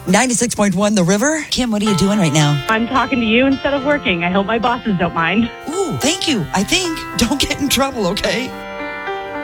96.1 The River. Kim, what are you doing right now? I'm talking to you instead of working. I hope my bosses don't mind. Ooh, thank you. I think. Don't get in trouble, okay?